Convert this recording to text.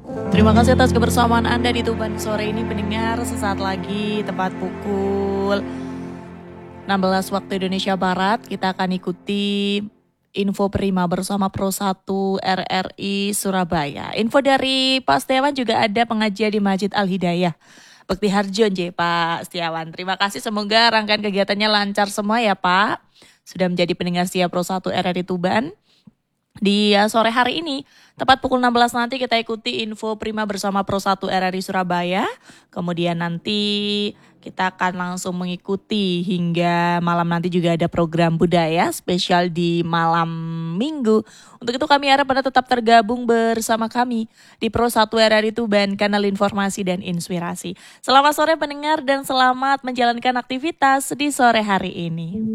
Terima kasih atas kebersamaan Anda di Tuban sore ini pendengar. Sesaat lagi tepat pukul 16 waktu Indonesia Barat kita akan ikuti info prima bersama Pro 1 RRI Surabaya. Info dari Pak Setiawan juga ada pengajian di Masjid Al-Hidayah Bekti Harjo Pak Setiawan. Terima kasih, semoga rangkaian kegiatannya lancar semua ya Pak. Sudah menjadi pendengar setia Pro 1 RRI Tuban. Di sore hari ini, tepat pukul 16 nanti kita ikuti info prima bersama Pro 1 RRI Surabaya. Kemudian nanti kita akan langsung mengikuti hingga malam nanti juga ada program budaya spesial di malam minggu. Untuk itu kami harap Anda tetap tergabung bersama kami di Pro 1 RRI Tuban, kanal informasi dan inspirasi. Selamat sore pendengar dan selamat menjalankan aktivitas di sore hari ini.